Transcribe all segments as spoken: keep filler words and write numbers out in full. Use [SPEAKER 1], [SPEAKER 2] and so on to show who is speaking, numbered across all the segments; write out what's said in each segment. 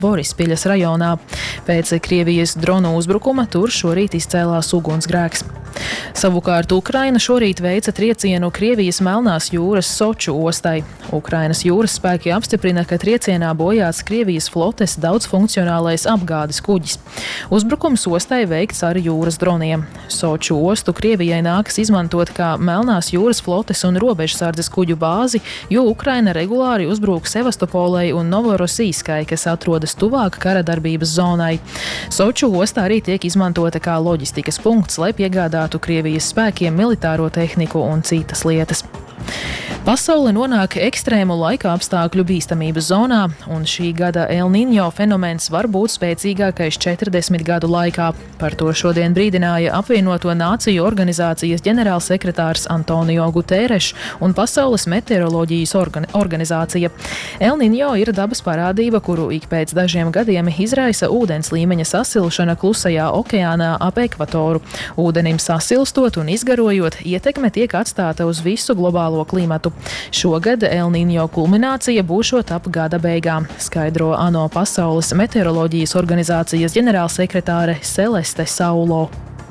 [SPEAKER 1] Borispiļas rajonā. Pēc Krievijas dronu uzbrukuma tur šorīt izcēlās ugunsgrēks. Savukārt Ukraina šorīt veica triecienu Krievijas Melnās jūras Soču ostai. Ukrainas jūras spēki apstiprina, ka triecienā bojāts Krievijas flotes daudzfunkcionālais apgādes kuģis. Uzbrukums ostai veikts ar jūras droniem. Soču ostu Krievijai nākas izmantot kā Melnās jūras flotes un robežsardzes kuģu bāzi, jo Ukraina regulāri uzbrūk Sevastopolai un Novorosijskai, kas atrodas tuvāk kara darbības zonai. Soču osta arī tiek izmantota kā loģistikas punkts, lai piegādātu Krievijas spēkiem militāro tehniku un citas lietas. Pasaule nonāk ekstrēmu laika apstākļu bīstamības zonā, un šī gada El Niño fenomens var būt spēcīgākais četrdesmit gadu laikā. Par to šodien brīdināja Apvienoto Nāciju organizācijas ģenerālsekretārs Antonio Guterres un Pasaules meteoroloģijas organi organizācija. El Niño ir dabas parādība, kuru ik pēc dažiem gadiem izraisa ūdens līmeņa sasilšana klusajā okeānā ap ekvatoru. Ūdenim sasilstot un izgarojot, ietekme tiek atstāta uz visu globālo klimatu. Šogad El Niño kulminācija būšot ap gada beigām, skaidro ANO Pasaules meteoroloģijas organizācijas ģenerālsekretāre Celeste Saulo.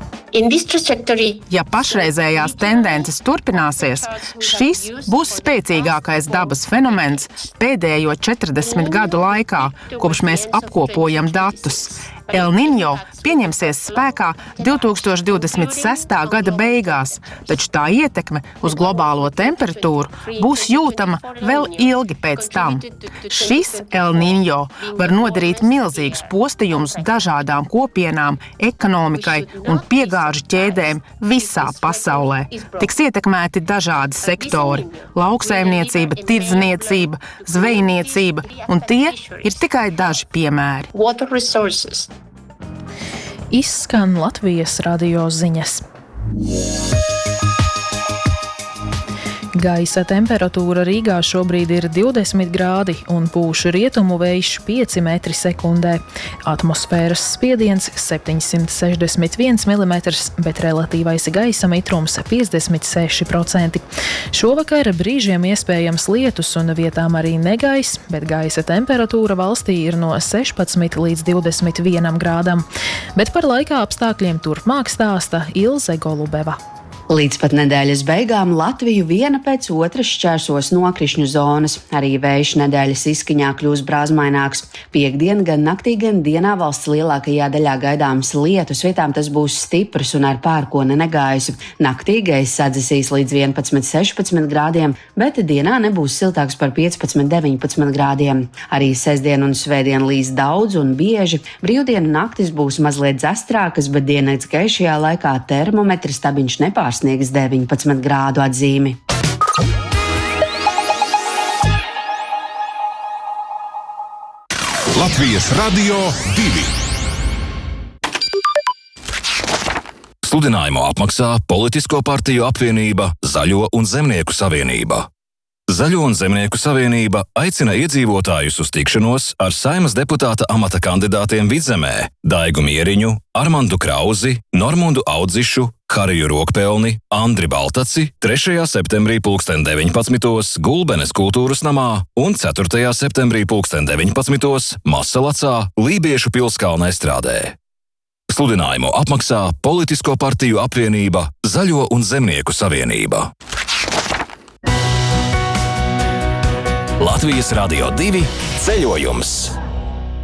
[SPEAKER 2] Ja pašreizējās tendences turpināsies, šis būs spēcīgākais dabas fenomens pēdējo četrdesmit gadu laikā, kopš mēs apkopojam datus. El Niño pieņemsies spēkā divi tūkstoši divdesmit sestā gada beigās, taču tā ietekme uz globālo temperatūru būs jūtama vēl ilgi pēc tam. Šis El Niño var nodarīt milzīgus postījumus dažādām kopienām, ekonomikai un piegāžu ķēdēm visā pasaulē. Tiks ietekmēti dažādi sektori – lauksaimniecība, tirdzniecība, zvejniecība, un tie ir tikai daži piemēri.
[SPEAKER 1] Izskan Latvijas radio ziņas. Gaisa temperatūra Rīgā šobrīd ir divdesmit grādi un pūš rietumu vējš pieci metri sekundē. Atmosfēras spiediens septiņsimt sešdesmit viens milimetrs, bet relatīvais gaisa mitrums piecdesmit seši procenti. Šovakar brīžiem iespējams lietus un vietām arī negaiss, bet gaisa temperatūra valstī ir no sešpadsmit līdz divdesmit vienam grādam. Bet par laika apstākļiem turpmāk stāsta Ilze Golubeva.
[SPEAKER 3] Līdz pat nedēļas beigām Latviju viena pēc otras šķērsos nokrišņu zonas. Arī vējš nedēļas izskaņā kļūs brāzmaināks. Piektdien gan naktī, gan dienā valsts lielākajā daļā gaidāms lietus, vietām tas būs stiprs un ar pērkona negaisu. Naktī gaiss atdzisīs līdz vienpadsmit sešpadsmit grādiem, bet dienā nebūs siltāks par piecpadsmit deviņpadsmit grādiem. Arī sestdien un svētdien līs daudz un bieži. Brīvdienu naktis būs mazliet dzestrākas, bet diennakts gaišajā laikā termometra stabiņš nepārs sniegs deviņpadsmit grādu atzīmi.
[SPEAKER 4] Latvijas radio divi. Sludinājumu apmaksā Politisko partiju apvienība Zaļo un Zemnieku savienība. Zaļo un Zemnieku savienība aicina iedzīvotājus uz tikšanos ar Saeimas deputāta amata kandidātiem Vidzemē Daigu Mieriņu, Armandu Krauzi, Normundu Audzišu, Hariju Rokpelni, Andri Baltaci trešajā septembrī pulksten deviņpadsmitos Gulbenes kultūras namā un ceturtajā septembrī pulksten deviņpadsmitos Masalacā Lībiešu pilskalna estrādē. Sludinājumu apmaksā Politisko partiju apvienība Zaļo un Zemnieku savienība. Latvijas radio divi ceļojums.